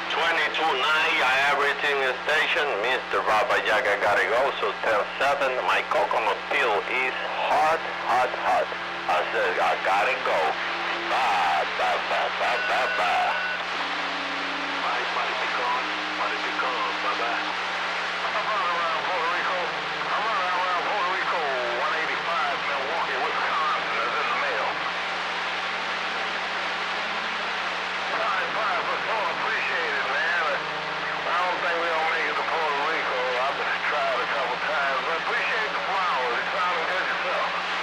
everything is station. Mr. Baba Yaga gotta go, so tell 7. My coconut pill is hot, hot, hot. I said, I gotta go. Bye, bye, bye, bye, bye, bye. Bye, Maripico, bye, bye.